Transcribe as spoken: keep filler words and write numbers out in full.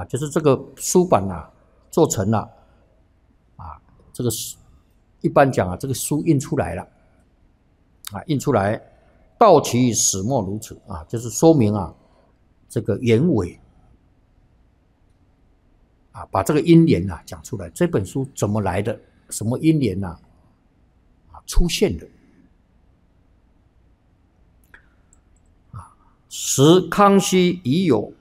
就是这个书版啊做成了啊，这个一般讲啊，这个书印出来了啊，印出来，道其始末如此啊，就是说明啊这个原委啊，把这个因缘啊讲出来。这本书怎么来的？什么因缘啊啊出现的？啊，时康熙已有